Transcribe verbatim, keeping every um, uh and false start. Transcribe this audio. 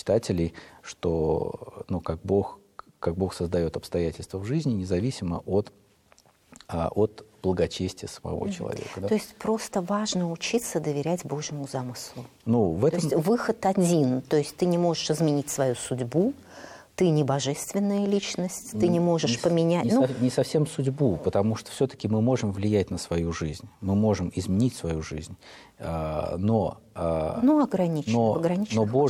читателей, что ну, как Бог, как Бог создает обстоятельства в жизни, независимо от, от благочестия самого человека. Да? То есть просто важно учиться доверять Божьему замыслу. Ну, в этом... То есть выход один. То есть ты не можешь изменить свою судьбу, ты не божественная личность, ты не можешь не, поменять... Не, ну... со, не совсем судьбу, потому что все-таки мы можем влиять на свою жизнь, мы можем изменить свою жизнь, но... Ну, ограниченно, но, в ограниченных но Божий